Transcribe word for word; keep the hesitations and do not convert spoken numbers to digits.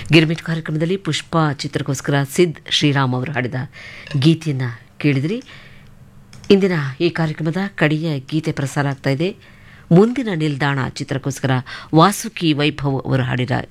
ಗಿರ್ಮಿಟ್ ಕಾರ್ಯಕ್ರಮದಲ್ಲಿ ಪುಷ್ಪ ಚಿತ್ರಕ್ಕೋಸ್ಕರ ಸಿದ್ ಶ್ರೀರಾಮ್ ಅವರು ಹಾಡಿದ ಗೀತೆಯನ್ನು ಕೇಳಿದ್ರಿ. ಇಂದಿನ ಈ ಕಾರ್ಯಕ್ರಮದ ಕಡೆಯ ಗೀತೆ ಪ್ರಸಾರ ಆಗ್ತಾ ಇದೆ. ಮುಂದಿನ ನಿಲ್ದಾಣ ಚಿತ್ರಕ್ಕೋಸ್ಕರ ವಾಸುಕಿ ವೈಭವ್ ಅವರು ಹಾಡಿದ